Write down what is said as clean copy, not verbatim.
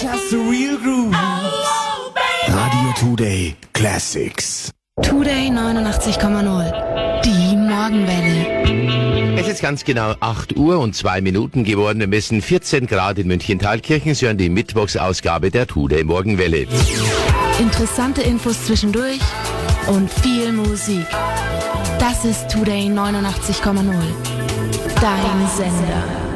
Just the real grooves. Radio Today Classics. Today 89,0. Die Morgenwelle. Es ist ganz genau 8 Uhr und 2 Minuten geworden. Wir messen 14 Grad in München-Thalkirchen. Sie hören die Mittwochsausgabe der Today Morgenwelle. Interessante Infos zwischendurch und viel Musik. Das ist Today 89,0. Dein Sender.